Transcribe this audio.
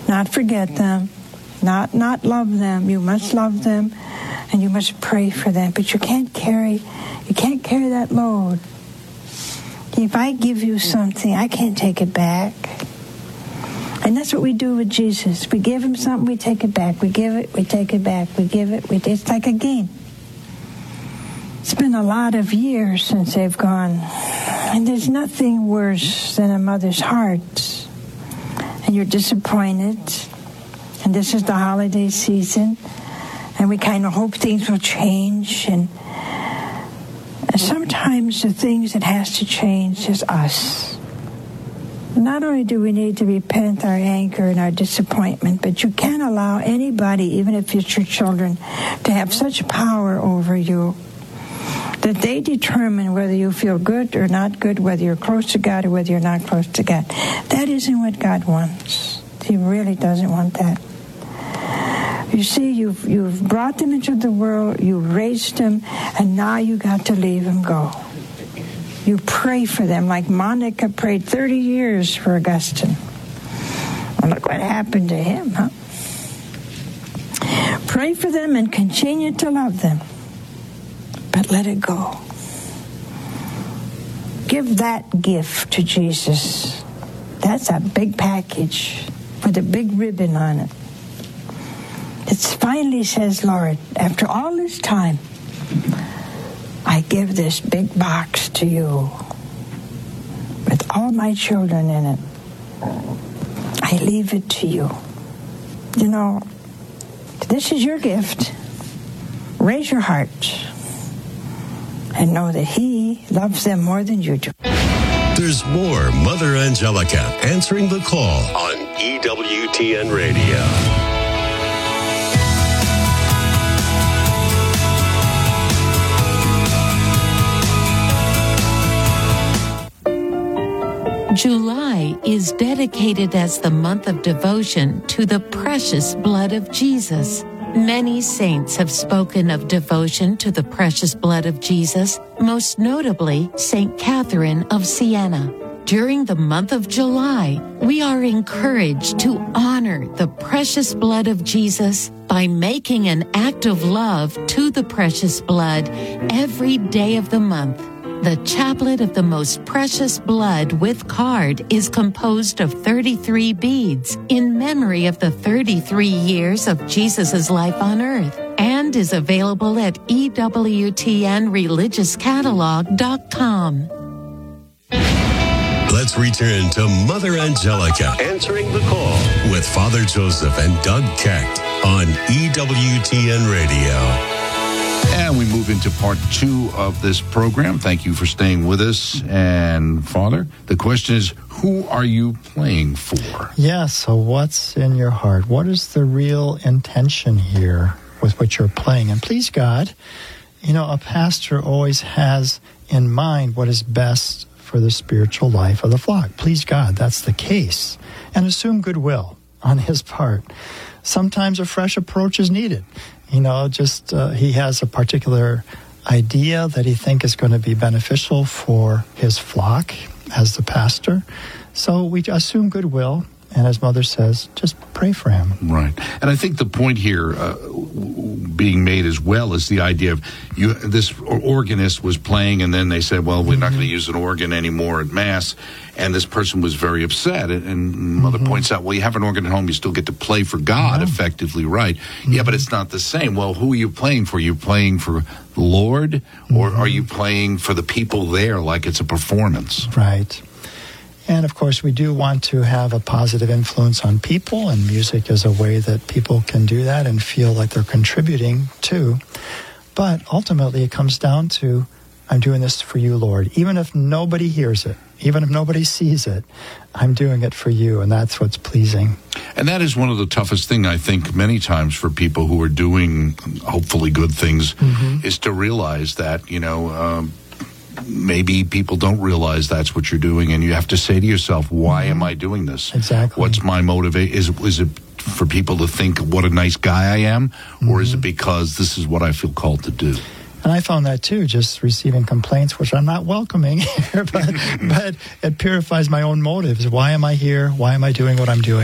not forget them, not love them. You must love them, and you must pray for them. But you can't carry that load. If I give you something, I can't take it back. And that's what we do with Jesus. We give him something, we take it back. We give it, we take it back. We give it, it's like a game. It's been a lot of years since they've gone. And there's nothing worse than a mother's heart. And you're disappointed. And this is the holiday season. And we kind of hope things will change. And sometimes the things that has to change is us. Not only do we need to repent our anger and our disappointment, but you can't allow anybody, even if it's your children, to have such power over you that they determine whether you feel good or not good, whether you're close to God or whether you're not close to God. That isn't what God wants. He really doesn't want that. You see, you've brought them into the world, you raised them, and now you got to leave them go. You pray for them like Monica prayed 30 years for Augustine. Well, look what happened to him, huh? Pray for them and continue to love them. But let it go. Give that gift to Jesus. That's a big package with a big ribbon on it. It finally says, Lord, after all this time, I give this big box to you with all my children in it. I leave it to you. You know, this is your gift. Raise your heart and know that he loves them more than you do. There's more Mother Angelica answering the call on EWTN Radio. July is dedicated as the month of devotion to the precious blood of Jesus. Many saints have spoken of devotion to the precious blood of Jesus, most notably St. Catherine of Siena. During the month of July, we are encouraged to honor the precious blood of Jesus by making an act of love to the precious blood every day of the month. The Chaplet of the Most Precious Blood with card is composed of 33 beads in memory of the 33 years of Jesus' life on earth and is available at EWTNReligiousCatalog.com. Let's return to Mother Angelica answering the call with Father Joseph and Doug Keck on EWTN Radio. And we move into part 2 of this program. Thank you for staying with us. And Father, the question is, who are you playing for? Yeah, so what's in your heart? What is the real intention here with what you're playing? And please, God, you know, a pastor always has in mind what is best for the spiritual life of the flock. Please, God, that's the case. And assume goodwill on his part. Sometimes a fresh approach is needed. You know, just he has a particular idea that he thinks is going to be beneficial for his flock as the pastor. So we assume goodwill, and as Mother says, just pray for him. Right. And I think the point here being made as well is the idea of this organist was playing, and then they said, well, we're not going to use an organ anymore at Mass. And this person was very upset. And Mother points out, well, you have an organ at home, you still get to play for God effectively, right? Yeah, but it's not the same. Well, who are you playing for? Are you playing for the Lord? Or are you playing for the people there like it's a performance? Right. And, of course, we do want to have a positive influence on people, and music is a way that people can do that and feel like they're contributing too. But ultimately, it comes down to, I'm doing this for you, Lord. Even if nobody hears it, even if nobody sees it, I'm doing it for you, and that's what's pleasing. And that is one of the toughest things, I think, many times for people who are doing hopefully good things, is to realize that, you know, maybe people don't realize that's what you're doing, and you have to say to yourself, why am I doing this? Exactly. What's my motivation? Is it for people to think what a nice guy I am, or is it because this is what I feel called to do? And I found that too, just receiving complaints, which I'm not welcoming here, but it purifies my own motives. Why am I here? Why am I doing what I'm doing?